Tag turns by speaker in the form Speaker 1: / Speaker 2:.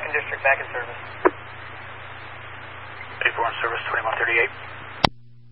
Speaker 1: 2nd District, back in service.
Speaker 2: 84 in service, 2138.